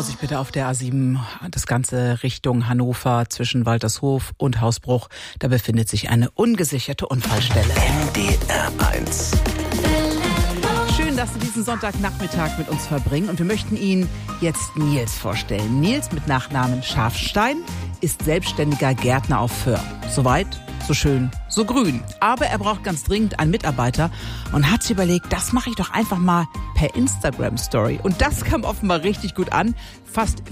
Vorsicht bitte auf der A7, das Ganze Richtung Hannover zwischen Waltershof und Hausbruch. Da befindet sich eine ungesicherte Unfallstelle. NDR 1. Schön, dass Sie diesen Sonntagnachmittag mit uns verbringen. Und wir möchten Ihnen jetzt Nils vorstellen. Nils mit Nachnamen Schafstein ist selbstständiger Gärtner auf Föhr. Soweit, so schön, so grün. Aber er braucht ganz dringend einen Mitarbeiter und hat sich überlegt, das mache ich doch einfach mal per Instagram-Story. Und das kam offenbar richtig gut an. Fast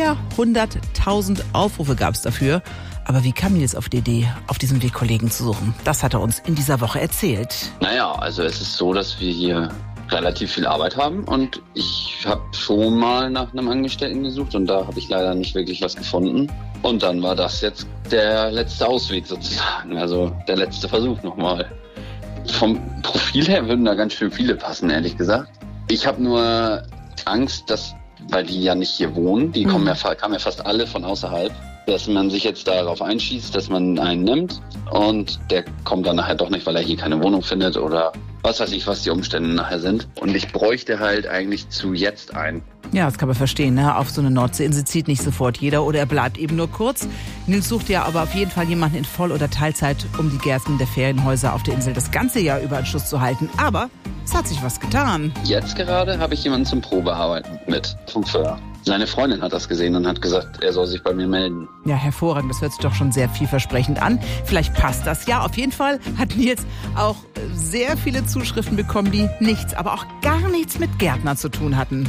400.000 Aufrufe gab es dafür. Aber wie kam Nils auf die Idee, auf diesem Weg Kollegen zu suchen? Das hat er uns in dieser Woche erzählt. Naja, also es ist so, dass wir hier relativ viel Arbeit haben und ich habe schon mal nach einem Angestellten gesucht und da habe ich leider nicht wirklich was gefunden. Und dann war das jetzt der letzte Ausweg sozusagen, also der letzte Versuch nochmal. Vom Profil her würden da ganz schön viele passen, ehrlich gesagt. Ich habe nur Angst, dass, weil die ja nicht hier wohnen, die kamen ja fast alle von außerhalb, dass man sich jetzt darauf einschießt, dass man einen nimmt und der kommt dann nachher doch nicht, weil er hier keine Wohnung findet oder was weiß ich, was die Umstände nachher sind. Und ich bräuchte halt eigentlich zu jetzt einen. Ja, das kann man verstehen, ne? Auf so eine Nordseeinsel zieht nicht sofort jeder oder er bleibt eben nur kurz. Nils sucht ja aber auf jeden Fall jemanden in Voll- oder Teilzeit, um die Gärten der Ferienhäuser auf der Insel das ganze Jahr über in Schuss zu halten. Aber es hat sich was getan. Jetzt gerade habe ich jemanden zum Probearbeiten mit vom Föhr. Seine Freundin hat das gesehen und hat gesagt, er soll sich bei mir melden. Ja, hervorragend. Das hört sich doch schon sehr vielversprechend an. Vielleicht passt das ja. Auf jeden Fall hat Nils auch sehr viele Zuschriften bekommen, die nichts, aber auch gar nichts mit Gärtner zu tun hatten.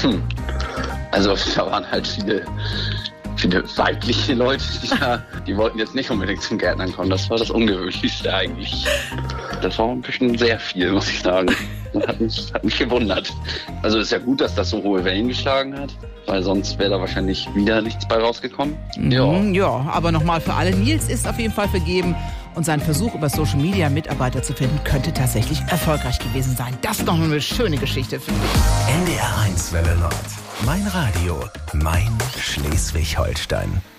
Also da waren halt viele weibliche Leute, die wollten jetzt nicht unbedingt zum Gärtnern kommen. Das war das Ungewöhnlichste eigentlich. Das war ein bisschen sehr viel, muss ich sagen. Das hat mich gewundert. Also ist ja gut, dass das so hohe Wellen geschlagen hat, weil sonst wäre da wahrscheinlich wieder nichts bei rausgekommen. Ja, aber nochmal für alle. Nils ist auf jeden Fall vergeben und sein Versuch, über Social Media Mitarbeiter zu finden, könnte tatsächlich erfolgreich gewesen sein. Das ist doch eine schöne Geschichte, finde ich. NDR 1 Welle Nord. Mein Radio, mein Schleswig-Holstein.